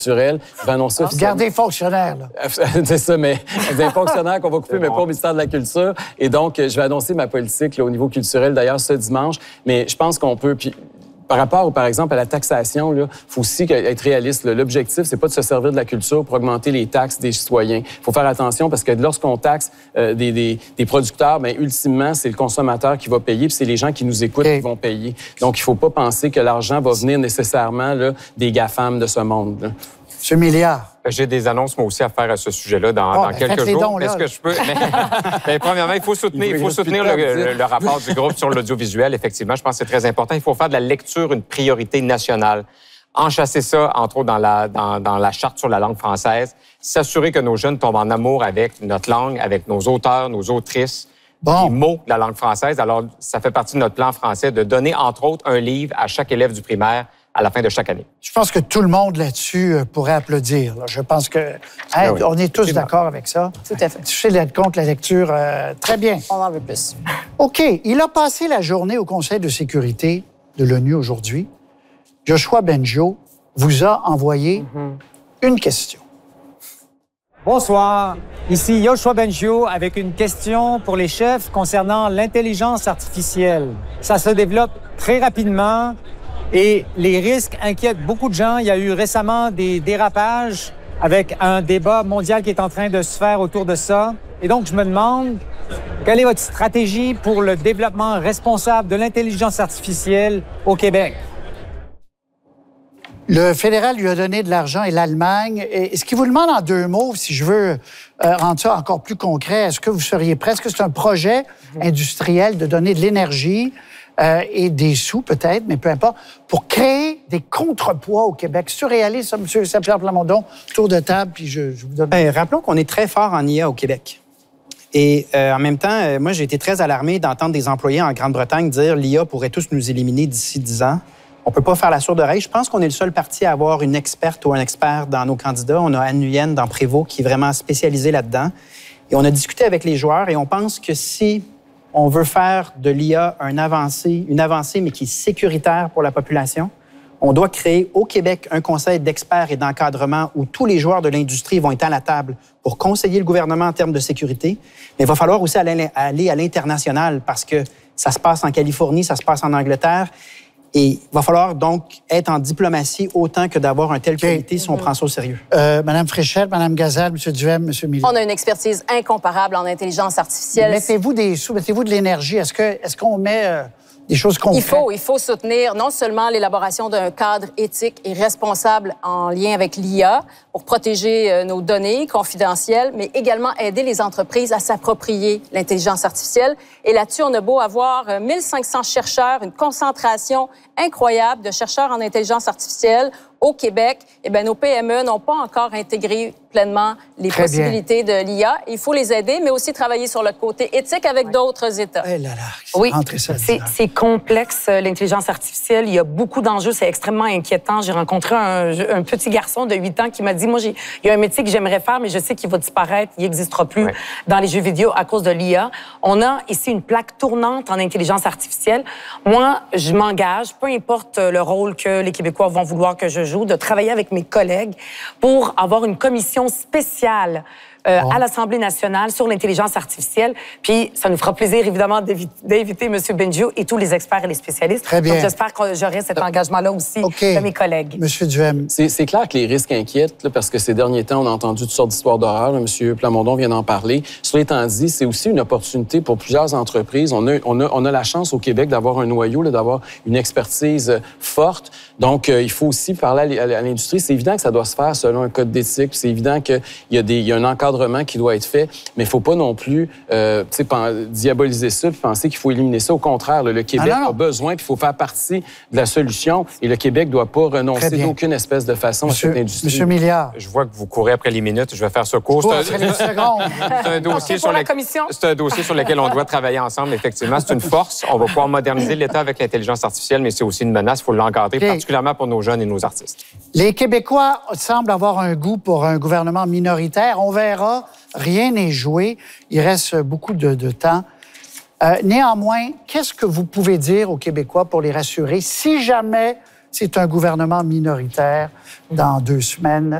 culturel. Je vais annoncer Gardez les fonctionnaires, là. C'est ça, mais des fonctionnaires qu'on va couper, mais pas au ministère de la Culture. Et donc, je vais annoncer ma politique là, au niveau culturel, d'ailleurs, ce dimanche. Mais je pense qu'on peut... Puis, par rapport, par exemple, à la taxation, il faut aussi être réaliste. L'objectif, c'est pas de se servir de la culture pour augmenter les taxes des citoyens. Il faut faire attention parce que lorsqu'on taxe des producteurs, bien, ultimement, c'est le consommateur qui va payer, puis c'est les gens qui nous écoutent qui vont payer. Donc, il faut pas penser que l'argent va venir nécessairement là, des GAFAM de ce monde. Là. Monsieur Milliard. J'ai des annonces, moi aussi, à faire à ce sujet-là dans quelques jours. Est-ce que je peux? Mais, premièrement, il faut soutenir le rapport du groupe sur l'audiovisuel. Effectivement, je pense que c'est très important. Il faut faire de la lecture une priorité nationale. Enchasser ça, entre autres, dans la charte sur la langue française. S'assurer que nos jeunes tombent en amour avec notre langue, avec nos auteurs, nos autrices. Les mots de la langue française. Alors, ça fait partie de notre plan français de donner, entre autres, un livre à chaque élève du primaire à la fin de chaque année. Je pense que tout le monde là-dessus pourrait applaudir. Là. Je pense que on est tous d'accord avec ça. Tout à fait. Tu sais d'être contre la lecture, très bien. On en veut plus. OK. Il a passé la journée au Conseil de sécurité de l'ONU aujourd'hui. Yoshua Bengio vous a envoyé une question. Bonsoir, ici Yoshua Bengio avec une question pour les chefs concernant l'intelligence artificielle. Ça se développe très rapidement. Et les risques inquiètent beaucoup de gens. Il y a eu récemment des dérapages avec un débat mondial qui est en train de se faire autour de ça. Et donc, je me demande, quelle est votre stratégie pour le développement responsable de l'intelligence artificielle au Québec? Le fédéral lui a donné de l'argent et l'Allemagne. Et ce qu'il vous demande en 2 mots, si je veux rendre ça encore plus concret, est-ce que vous seriez prêt? Est-ce que c'est un projet industriel de donner de l'énergie et des sous peut-être, mais peu importe, pour créer des contrepoids au Québec? Surréaliste, ça, M. Saint-Pierre Plamondon, tour de table, puis je vous donne... Rappelons qu'on est très fort en IA au Québec. Et en même temps, moi, j'ai été très alarmé d'entendre des employés en Grande-Bretagne dire l'IA pourrait tous nous éliminer d'ici 10 ans. On ne peut pas faire la sourde oreille. Je pense qu'on est le seul parti à avoir une experte ou un expert dans nos candidats. On a Anne Nguyen dans Prévost qui est vraiment spécialisée là-dedans. Et on a discuté avec les joueurs et on pense que si on veut faire de l'IA une avancée, mais qui est sécuritaire pour la population, on doit créer au Québec un conseil d'experts et d'encadrement où tous les joueurs de l'industrie vont être à la table pour conseiller le gouvernement en termes de sécurité. Mais il va falloir aussi aller à l'international parce que ça se passe en Californie, ça se passe en Angleterre. Et il va falloir donc être en diplomatie autant que d'avoir un tel qualité si on prend ça au sérieux. Madame Fréchette, Madame Gazal, M. Duhem, M. Miller. On a une expertise incomparable en intelligence artificielle. Mettez-vous des sous, mettez-vous de l'énergie. Est-ce qu'on met des choses concrètes? Il faut soutenir non seulement l'élaboration d'un cadre éthique et responsable en lien avec l'IA pour protéger nos données confidentielles, mais également aider les entreprises à s'approprier l'intelligence artificielle. Et là-dessus, on a beau avoir 1500 chercheurs, une concentration incroyable de chercheurs en intelligence artificielle au Québec, eh bien, nos PME n'ont pas encore intégré pleinement les possibilités de l'IA. Il faut les aider, mais aussi travailler sur le côté éthique avec d'autres États. Oui, c'est complexe, l'intelligence artificielle. Il y a beaucoup d'enjeux, c'est extrêmement inquiétant. J'ai rencontré un petit garçon de 8 ans qui m'a dit, moi, il y a un métier que j'aimerais faire, mais je sais qu'il va disparaître, il n'existera plus dans les jeux vidéo à cause de l'IA. On a ici une plaque tournante en intelligence artificielle. Moi, je m'engage, peu importe le rôle que les Québécois vont vouloir que je joue, de travailler avec mes collègues pour avoir une commission spéciale à l'Assemblée nationale sur l'intelligence artificielle. Puis, ça nous fera plaisir, évidemment, d'inviter M. Bengio et tous les experts et les spécialistes. Très bien. Donc, j'espère que j'aurai cet engagement-là aussi de mes collègues. M. Duhem. C'est clair que les risques inquiètent, là, parce que ces derniers temps, on a entendu toutes sortes d'histoires d'horreur. M. Plamondon vient d'en parler. Cela étant dit, c'est aussi une opportunité pour plusieurs entreprises. On a la chance au Québec d'avoir un noyau, d'avoir une expertise forte. Donc, il faut aussi parler à l'industrie. C'est évident que ça doit se faire selon un code d'éthique. C'est évident qu'il y a un encadrement qui doit être fait, mais il ne faut pas non plus diaboliser ça et penser qu'il faut éliminer ça. Au contraire, le Québec a besoin, puis il faut faire partie de la solution, et le Québec ne doit pas renoncer d'auquel espèce de façon à cette industrie. M. Milliard. Je vois que vous courez après les minutes. Je vais faire ce cours. C'est un dossier sur lequel on doit travailler ensemble, effectivement. C'est une force. On va pouvoir moderniser l'État avec l'intelligence artificielle, mais c'est aussi une menace. Il faut l'encadrer, particulièrement pour nos jeunes et nos artistes. Les Québécois semblent avoir un goût pour un gouvernement minoritaire. On verra. Rien n'est joué. Il reste beaucoup de temps. Néanmoins, qu'est-ce que vous pouvez dire aux Québécois pour les rassurer si jamais c'est un gouvernement minoritaire dans 2 semaines.